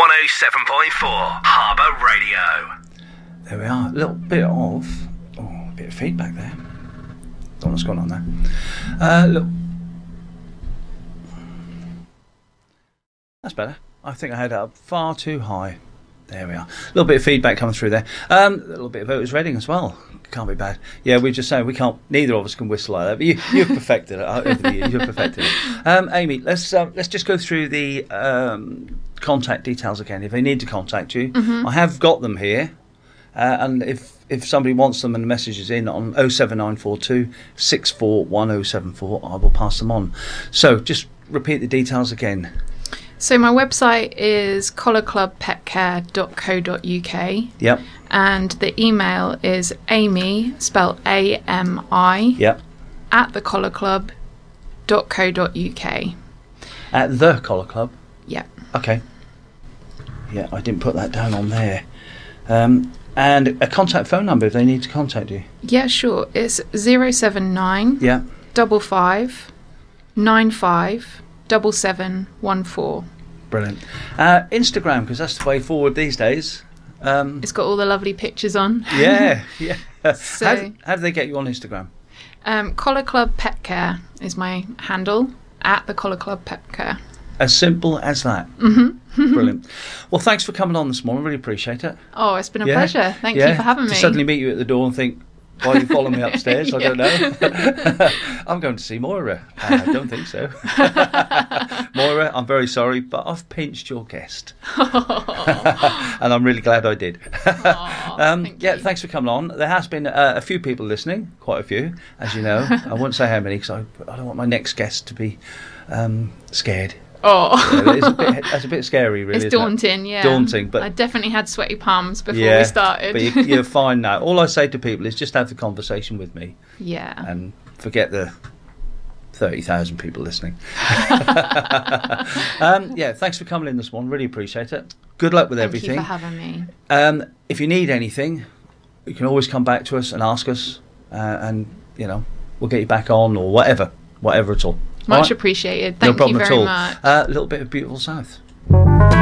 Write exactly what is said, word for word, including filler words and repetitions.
one oh seven point four Harbour Radio. There we are. A little bit of... Oh, a bit of feedback there. Don't know what's going on there. Uh, look. That's better. I think I had it up far too high. There we are. A little bit of feedback coming through there. Um, a little bit of Otis Redding as well. Can't be bad. Yeah, we're just saying we can't. Neither of us can whistle like that. But you, you've perfected it. Over the years, you've perfected it. Um, Amy, let's uh, let's just go through the um, contact details again. If they need to contact you, Mm-hmm. I have got them here. Uh, and if if somebody wants them and the message is in on oh seven nine four two six four one oh seven four, I will pass them on. So just repeat the details again. So my website is collar club pet care dot co dot uk. Yep. And the email is Amy, spelled A M I, Yep. at the collar club dot co dot uk. At the Collar Club. Yep. Okay. Yeah, I didn't put that down on there. Um, and a contact phone number if they need to contact you. Yeah, sure. It's zero seven nine Yeah. double five nine five double seven one four. Brilliant. Uh, Instagram, because that's the way forward these days. Um, It's got all the lovely pictures on. yeah, yeah. So- how, how do they get you on Instagram? Um, Collar Club Pet Care is my handle, at the Collar Club Pet Care. As simple as that. Mm-hmm. Brilliant. Well, thanks for coming on this morning. Really appreciate it. Oh, it's been a Yeah. pleasure. Thank Yeah. you for having to me. suddenly meet you at the door and think, why are you following me upstairs? I Yeah. don't know. I'm going to see Moira. Uh, I don't think so. Moira, I'm very sorry, but I've pinched your guest. And I'm really glad I did. Aw, um, thank yeah, you. thanks for coming on. There has been uh, a few people listening, quite a few, as you know. I won't say how many because I, I don't want my next guest to be um, scared. Oh, Yeah, it's, a bit, it's a bit scary, really. it's isn't it? daunting, yeah. Daunting, but I definitely had sweaty palms before yeah, we started. but you, you're fine now. All I say to people is just have the conversation with me yeah. and forget the thirty thousand people listening. um, yeah, thanks for coming in this morning. Really appreciate it. Good luck with Thank everything. you for having me. Um, if you need anything, you can always come back to us and ask us, uh, and you know we'll get you back on or whatever, whatever at all. Much All right? appreciated. No Thank problem you at very all. much. Uh, a little bit of beautiful South.